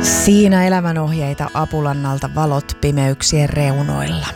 Siinä elämänohjeita Apulannalta valot pimeyksien reunoilla.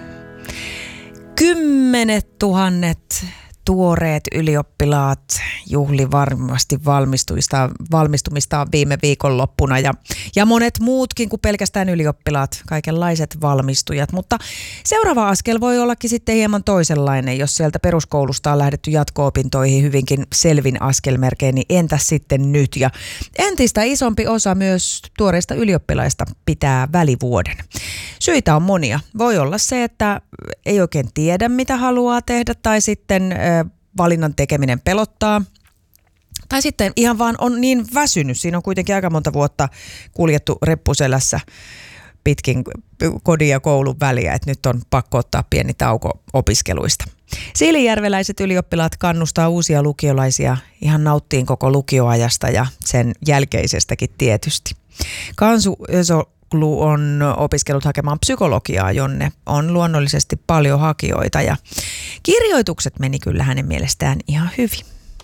10 000 tuoreet ylioppilaat juhli varmasti valmistumistaan viime viikonloppuna ja monet muutkin kuin pelkästään ylioppilaat, kaikenlaiset valmistujat. Mutta seuraava askel voi ollakin sitten hieman toisenlainen, jos sieltä peruskoulusta on lähdetty jatko-opintoihin hyvinkin selvin askelmerkein, niin entäs sitten nyt? Ja entistä isompi osa myös tuoreista ylioppilaista pitää välivuoden. Syitä on monia. Voi olla se, että ei oikein tiedä, mitä haluaa tehdä, tai sitten valinnan tekeminen pelottaa. Tai sitten ihan vaan on niin väsynyt. Siinä on kuitenkin aika monta vuotta kuljettu reppuselässä pitkin kodin ja koulun väliä, että nyt on pakko ottaa pieni tauko opiskeluista. Siilinjärveläiset ylioppilaat kannustaa uusia lukiolaisia ihan nauttiin koko lukioajasta ja sen jälkeisestäkin tietysti. Kansu Özoglu on opiskellut hakemaan psykologiaa, jonne on luonnollisesti paljon hakijoita ja kirjoitukset meni kyllä hänen mielestään ihan hyvin.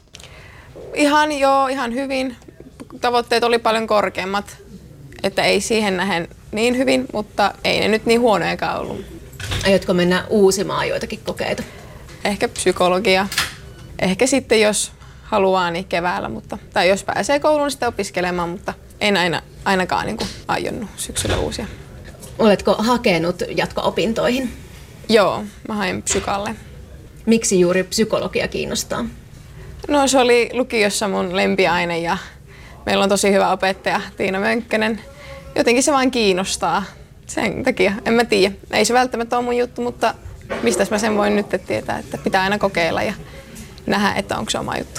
Ihan hyvin. Tavoitteet oli paljon korkeammat, että ei siihen nähen niin hyvin, mutta ei ne nyt niin huonojakaan ollut. Aiotko mennä uusimaan joitakin kokeita? Ehkä psykologia. Ehkä sitten jos haluaa niin keväällä, tai jos pääsee kouluun sitten opiskelemaan, mutta en ainakaan niin kuin aionnut syksyllä uusia. Oletko hakenut jatko-opintoihin? Joo, mä hain psykalle. Miksi juuri psykologia kiinnostaa? No se oli lukiossa mun lempiaine ja meillä on tosi hyvä opettaja Tiina Mönkkönen. Jotenkin se vaan kiinnostaa. Sen takia, en mä tiedä. Ei se välttämättä ole mun juttu, mutta mistäs mä sen voin nyt tietää, että pitää aina kokeilla ja nähdä, että onko se oma juttu.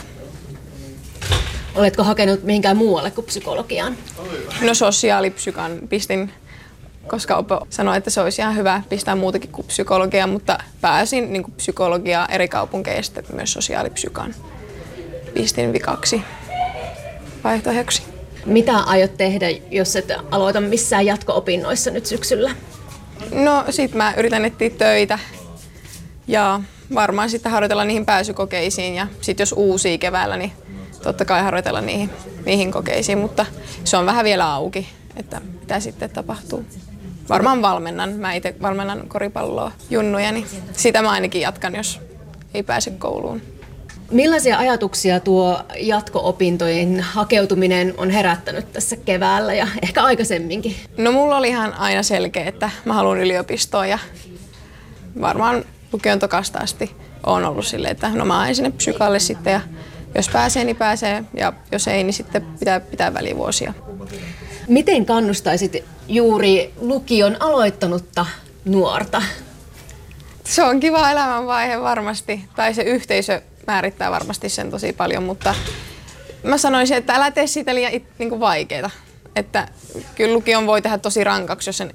Oletko hakenut mihinkään muualle kuin psykologiaan? No sosiaalipsykan pistin, koska Opo sanoi, että se olisi ihan hyvä pistää muutakin kuin psykologiaa, mutta pääsin niin kuin psykologiaa eri kaupunkeista myös sosiaalipsykan. Pistin vikaksi vaihtoehdoksi. Mitä aiot tehdä, jos et aloita missään jatko-opinnoissa nyt syksyllä? No sit mä yritän etsiä töitä ja varmaan sitten harjoitella niihin pääsykokeisiin ja sit jos uusii keväällä, niin totta kai harjoitella niihin kokeisiin, mutta se on vähän vielä auki, että mitä sitten tapahtuu. Varmaan valmennan. Mä itse valmennan koripalloa junnuja, niin sitä mä ainakin jatkan, jos ei pääse kouluun. Millaisia ajatuksia tuo jatko-opintojen hakeutuminen on herättänyt tässä keväällä ja ehkä aikaisemminkin? No mulla oli ihan aina selkeä, että mä haluan yliopistoon ja varmaan lukion tokasta asti on ollut silleen, että no mä haen sinne psykalle sitten ja jos pääsee, niin pääsee ja jos ei, niin sitten pitää välivuosia. Miten kannustaisit juuri lukion aloittanutta nuorta? Se on kiva elämänvaihe varmasti, tai se yhteisö määrittää varmasti sen tosi paljon, mutta mä sanoisin, että älä tee siitä liian niin vaikeaa. Että kyllä lukion voi tehdä tosi rankaksi, jos sen